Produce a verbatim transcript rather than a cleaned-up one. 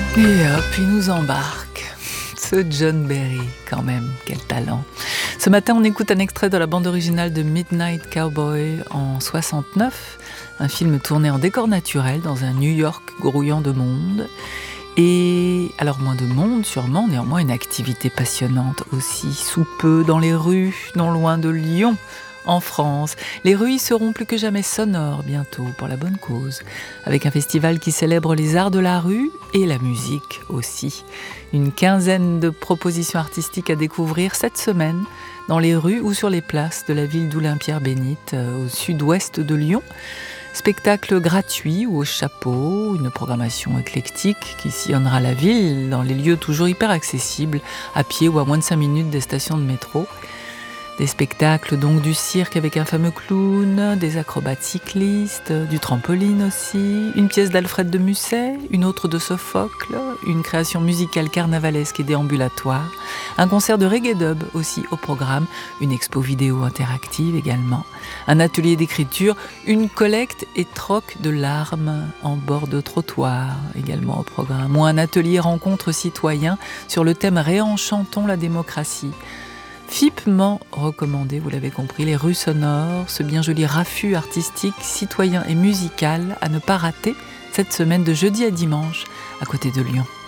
Et hop, il nous embarque. Ce John Barry, quand même, quel talent. Ce matin, on écoute un extrait de la bande originale de Midnight Cowboy en soixante-neuf, un film tourné en décor naturel dans un New York grouillant de monde. Et alors moins de monde sûrement, néanmoins une activité passionnante aussi, sous peu dans les rues, non loin de Lyon, en France. Les rues y seront plus que jamais sonores bientôt, pour la bonne cause, avec un festival qui célèbre les arts de la rue et la musique aussi. Une quinzaine de propositions artistiques à découvrir cette semaine dans les rues ou sur les places de la ville d'Oulin-Pierre-Bénite, au sud-ouest de Lyon. Spectacle gratuit ou au chapeau, une programmation éclectique qui sillonnera la ville dans les lieux toujours hyper accessibles, à pied ou à moins de cinq minutes des stations de métro. Des spectacles donc du cirque avec un fameux clown, des acrobates cyclistes, du trampoline aussi, une pièce d'Alfred de Musset, une autre de Sophocle, une création musicale carnavalesque et déambulatoire, un concert de reggae dub aussi au programme, une expo vidéo interactive également, un atelier d'écriture, une collecte et troc de larmes en bord de trottoir également au programme, ou un atelier rencontre citoyen sur le thème Réenchantons la démocratie. Fipement recommandé, vous l'avez compris, les rues sonores, ce bien joli raffut artistique, citoyen et musical à ne pas rater cette semaine de jeudi à dimanche à côté de Lyon.